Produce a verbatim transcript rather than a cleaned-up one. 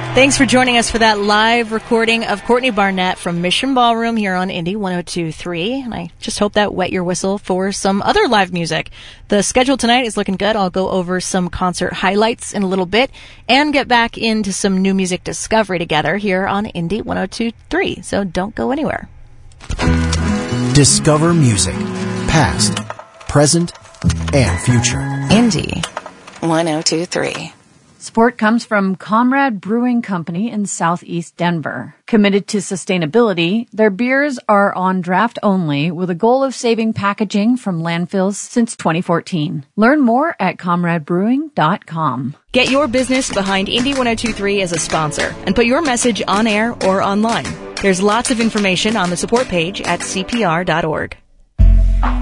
Thanks for joining us for that live recording of Courtney Barnett from Mission Ballroom here on Indie one oh two point three. And I just hope that wet your whistle for some other live music. The schedule tonight is looking good. I'll go over some concert highlights in a little bit and get back into some new music discovery together here on Indie one oh two point three. So don't go anywhere. Discover music, past, present, and future. Indie one oh two point three. Support comes from Comrade Brewing Company in Southeast Denver. Committed to sustainability, their beers are on draft only with a goal of saving packaging from landfills since twenty fourteen. Learn more at comrade brewing dot com. Get your business behind Indie one oh two point three as a sponsor and put your message on air or online. There's lots of information on the support page at c p r dot org.